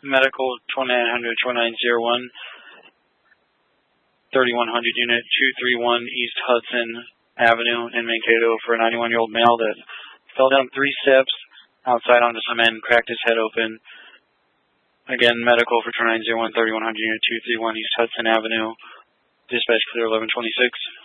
Medical 2900-2901, 3100 unit 231 East Hudson Avenue in Mankato for a 91-year-old male that fell down 3 steps outside onto cement and cracked his head open. Again, medical for 2901, 3100 unit 231 East Hudson Avenue. Dispatch clear 1126.